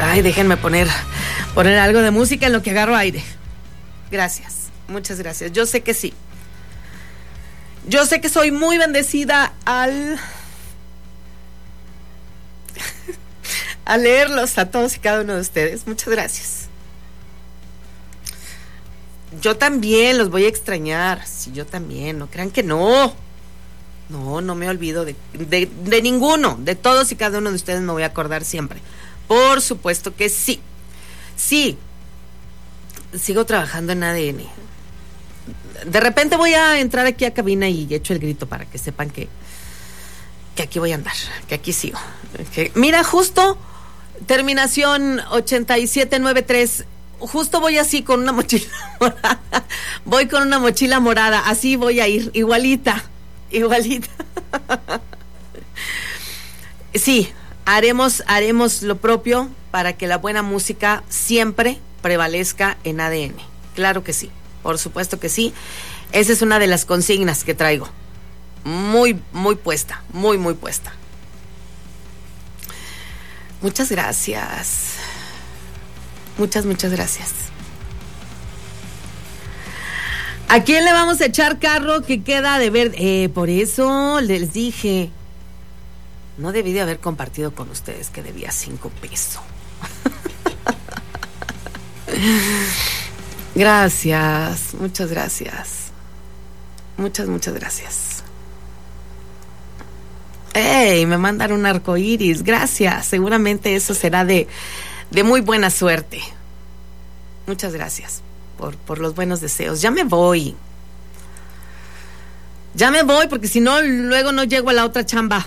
Ay, déjenme poner algo de música en lo que agarro aire. Gracias, muchas gracias. Yo sé que sí. Yo sé que soy muy bendecida al leerlos a todos y cada uno de ustedes. Muchas gracias. Yo también los voy a extrañar. Sí, yo también. No crean que no. No me olvido de ninguno. De todos y cada uno de ustedes me voy a acordar siempre. Por supuesto que sí. Sí. Sigo trabajando en ADN. De repente voy a entrar aquí a cabina y echo el grito para que sepan que aquí voy a andar, que aquí sigo. Mira, justo terminación 8793. Justo voy así con una mochila morada. Voy con una mochila morada. Así voy a ir, igualita. Sí, haremos lo propio para que la buena música siempre prevalezca en ADN. Claro que sí, por supuesto que sí. Esa es una de las consignas que traigo. Muy puesta, muy puesta. Muchas gracias. Muchas gracias. ¿A quién le vamos a echar carro que queda de ver? Por eso les dije, no debí de haber compartido con ustedes que debía 5 pesos. Gracias, muchas gracias. Muchas gracias. ¡Ey! Me mandan un arco iris. Gracias. Seguramente eso será de muy buena suerte. Muchas gracias por los buenos deseos. Ya me voy porque si no luego no llego a la otra chamba.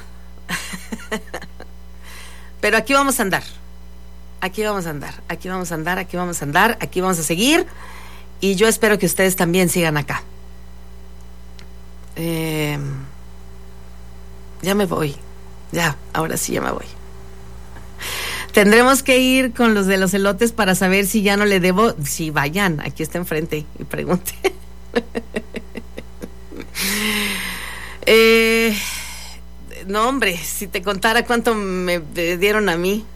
Pero aquí vamos a andar. Aquí vamos a seguir y yo espero que ustedes también sigan acá. Ya me voy. Ahora sí ya me voy. Tendremos que ir con los de los elotes para saber si ya no le debo. Si vayan, aquí está enfrente y pregunte. No, hombre, si te contara cuánto me dieron a mí.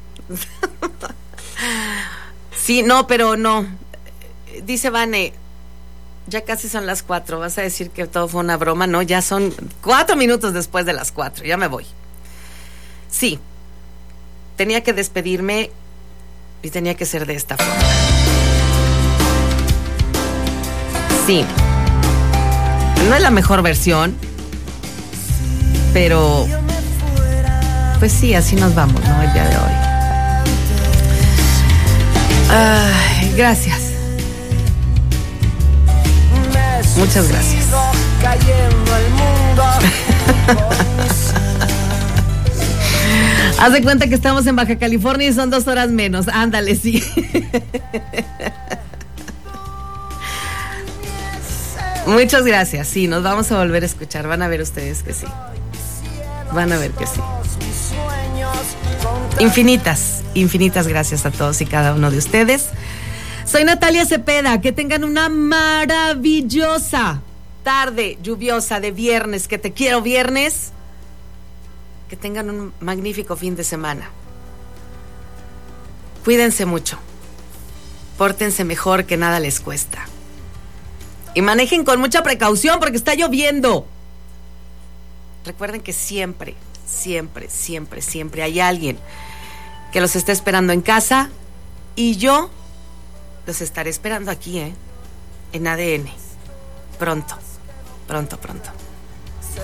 Sí, no, pero no. Dice Vane, ya casi son las 4. ¿Vas a decir que todo fue una broma? No, ya son 4 minutos después de las 4. Ya me voy. Sí. Tenía que despedirme y tenía que ser de esta forma. Sí. No es la mejor versión, pero pues sí, así nos vamos, ¿no? El día de hoy. Ay, gracias. Muchas gracias. Haz de cuenta que estamos en Baja California y son 2 horas menos. Ándale, sí. Muchas gracias. Sí, nos vamos a volver a escuchar. Van a ver ustedes que sí. Van a ver que sí. Infinitas gracias a todos y cada uno de ustedes. Soy Natalia Cepeda. Que tengan una maravillosa tarde lluviosa de viernes. Que te quiero viernes. Que tengan un magnífico fin de semana. Cuídense mucho. Pórtense mejor, que nada les cuesta. Y manejen con mucha precaución porque está lloviendo. Recuerden que siempre hay alguien que los está esperando en casa. Y yo los estaré esperando aquí, en ADN. Pronto.